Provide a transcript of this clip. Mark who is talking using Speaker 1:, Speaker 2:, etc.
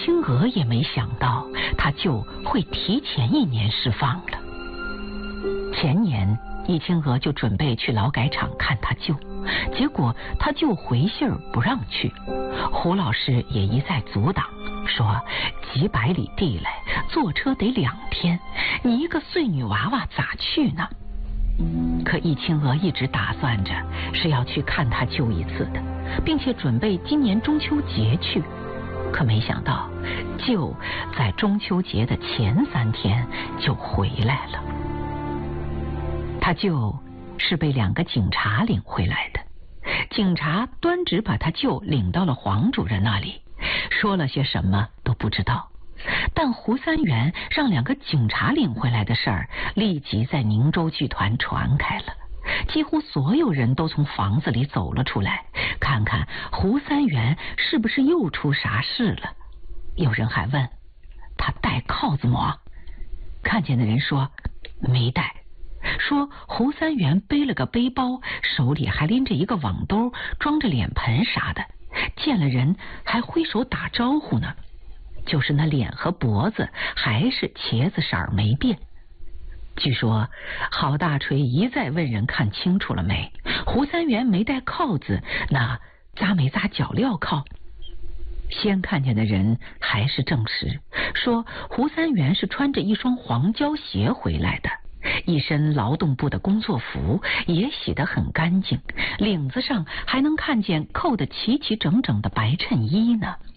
Speaker 1: 青娥也没想到他舅会提前1年释放了。前年易青娥就准备去劳改场看他舅，结果他舅回信儿不让去，胡老师也一再阻挡，说几百里地来，坐车得2天，你一个碎女娃娃咋去呢？可易青娥一直打算着是要去看他舅一次的，并且准备今年中秋节去。可没想到舅在中秋节的前3天就回来了。他舅是被2个警察领回来的，警察端直把他舅领到了黄主任那里，说了些什么都不知道。但胡三元让2个警察领回来的事儿立即在宁州剧团传开了，几乎所有人都从房子里走了出来，看看胡三元是不是又出啥事了。有人还问他带铐子么？看见的人说没带，说胡三元背了个背包，手里还拎着一个网兜，装着脸盆啥的，见了人还挥手打招呼呢，就是那脸和脖子还是茄子色没变。据说郝大锤一再问人看清楚了没，胡三元没带铐子，那扎没扎脚镣铐？先看见的人还是证实，说胡三元是穿着一双黄胶鞋回来的，一身劳动部的工作服也洗得很干净，领子上还能看见扣得齐齐整整的白衬衣呢。